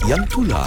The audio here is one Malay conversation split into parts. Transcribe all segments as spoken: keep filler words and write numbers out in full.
yang tular.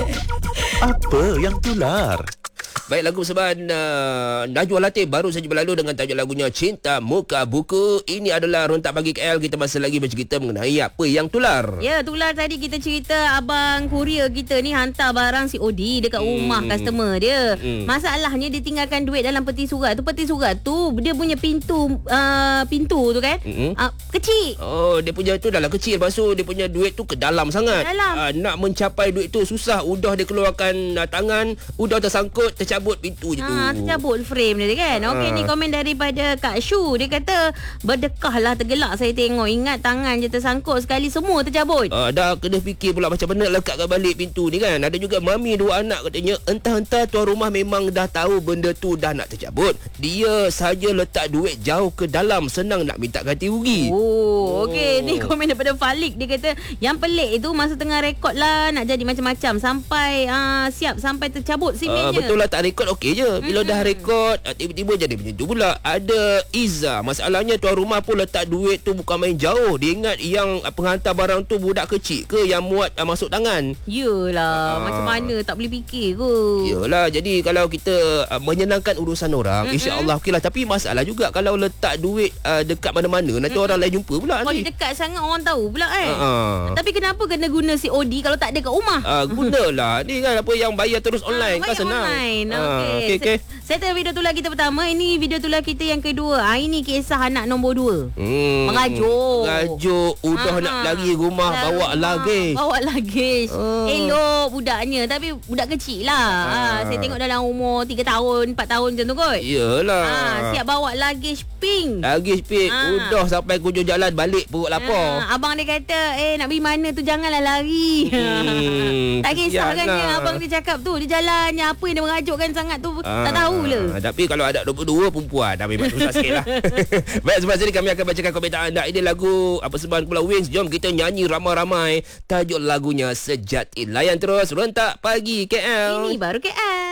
Apa yang tular? Baik, lagu persembahan uh, Najwa Latif baru saja berlalu dengan tajuk lagunya Cinta Muka Buku. Ini adalah Rontak Pagi K L. Kita masih lagi bercerita mengenai apa yang tular. Ya, tular tadi kita cerita abang kurier kita ni hantar barang C O D dekat hmm. rumah customer dia. Hmm. Masalahnya dia tinggalkan duit dalam peti surat tu. Peti surat tu dia punya pintu uh, pintu tu kan hmm. uh, kecil. Oh, dia punya tu dah lah kecil. Lepas tu dia punya duit tu ke dalam sangat. Dalam. Uh, nak mencapai duit tu susah. Udah dia keluarkan uh, tangan, udah tersangkut, tercabut pintu je tu. Ha, tercabut frame dia kan. Okey, ha. Ni komen daripada Kak Shu. Dia kata, berdekahlah tergelak saya tengok. Ingat tangan je tersangkut sekali semua tercabut. Uh, dah kena fikir pula macam mana lekatkan balik pintu ni kan. Ada juga mami dua anak katanya, entah-entah tuan rumah memang dah tahu benda tu dah nak tercabut. Dia saja letak duit jauh ke dalam, senang nak minta ganti rugi. Oh, okey. Oh. Ni komen daripada Falik. Dia kata, yang pelik itu masa tengah rekod lah nak jadi macam-macam. Sampai uh, siap, sampai tercabut simennya. Uh, betul lah, tak rekod okey je. Bila mm-hmm. dah rekod, tiba-tiba jadi macam tu pula. Ada Iza, masalahnya tuan rumah pun letak duit tu bukan main jauh. Dia ingat yang penghantar barang tu budak kecil ke yang muat uh, masuk tangan. Yelah, uh. macam mana tak boleh fikir ke. Yelah, jadi kalau kita uh, menyenangkan urusan orang, mm-hmm. insya-Allah okeylah. Tapi masalah juga kalau letak duit uh, dekat mana-mana, nanti mm-hmm. orang lain jumpa pula. Kalau dekat sangat orang tahu pula kan. Uh-huh. Tapi kenapa kena guna C O D kalau tak ada kat rumah? Uh, gunalah. Ni kan apa yang bayar terus online uh, kan senang. Online. Uh, Okey. Okay, okay. Saya tengok video tular kita pertama. Ini video tular kita yang kedua. Ha, ini kisah anak nombor dua. Hmm. Mengajuk. Mengajuk. Udah ha, nak lari rumah. Lari bawa luggage. Bawa luggage. Uh. Elok budaknya. Tapi budak kecil lah. Ha. Ha, saya tengok dalam umur tiga tahun, empat tahun macam tu kot. Yelah. Ha, siap bawa luggage pink. Luggage pink. Ha. Udah sampai hujung jalan balik perut lapar. Ha. Abang dia kata, eh nak pergi mana tu janganlah lari. Hmm. Tak kisah kan dia. Abang dia cakap tu. Dia jalannya apa yang dia mengajukkan sangat tu. Ha. Tak tahu lah. Tapi kalau ada dua puluh dua perempuan dah memang susah sikit lah. Baik, sebab ini kami akan bacakan komentar anda. Ini lagu apa persembahan Pulau Wings. Jom kita nyanyi ramai-ramai. Tajuk lagunya Sejati. Layan terus Rontak Pagi K L. Ini baru K L.